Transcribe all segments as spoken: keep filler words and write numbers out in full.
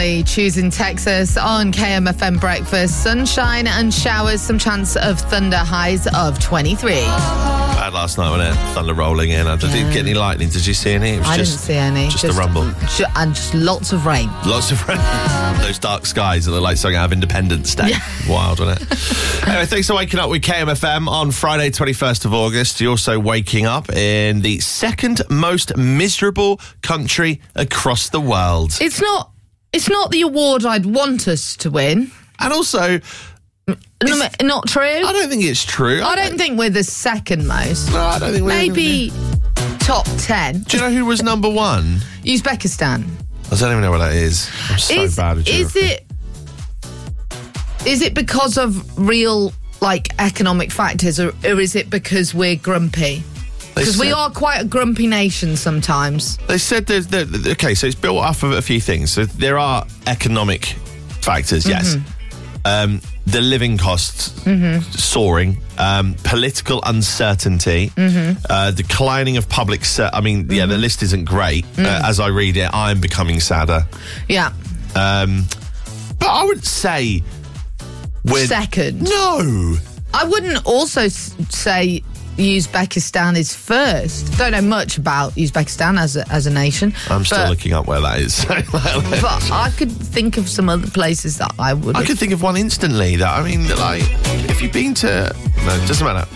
Choosing Texas on K M F M Breakfast. Sunshine and showers, some chance of thunder, highs of twenty-three. Bad last night, wasn't it? Thunder rolling in. I didn't Yeah. get any lightning. Did you see any? It was I just, didn't see any. Just, a rumble. ju- And just lots of rain. Lots of rain. Those dark skies that look like something out of Independence Day. Yeah. Wild, wasn't it? Anyway, thanks for waking up with K M F M on Friday, twenty-first of August. You're also waking up in the second most miserable country across the world. It's not It's not the award I'd want us to win. And also, No, not true. I don't think it's true. I don't think we're the second most. No, I don't think we're... Maybe top ten. Do you know who was number one? Uzbekistan. I don't even know what that is. I'm so is, bad at Is geography. it? Is it because of real like economic factors, or, or is it because we're grumpy? They Because we said- are quite a grumpy nation sometimes. They said there's... There, okay, so it's built off of a few things. So there are economic factors, yes. Mm-hmm. Um, the living costs Mm-hmm. soaring, um, political uncertainty, Mm-hmm. uh, declining of public... Ser- I mean, yeah, the list isn't great. Mm. Uh, as I read it, I'm becoming sadder. Yeah. Um, but I would say... We're, Second. No! I wouldn't also s- say Uzbekistan is first. Don't know much about Uzbekistan as a, as a nation. I'm still but, looking up where that is. But I could think of some other places that I would. I could think of one instantly that, I mean, like, if you've been to... No, it doesn't matter.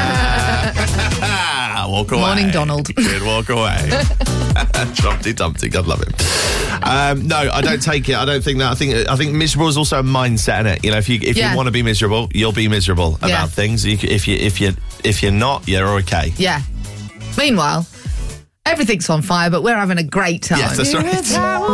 Walk away. Morning, Donald. Good, walk away. Trumpty Dumpty, God love him. Um, no, I don't take it. I don't think that. I think I think miserable is also a mindset, innit? You know, if you if Yeah. you want to be miserable, you'll be miserable about Yeah. things. You, c- if you if you if you're not, you're okay. Yeah. Meanwhile, everything's on fire, but we're having a great time. Yes, that's right.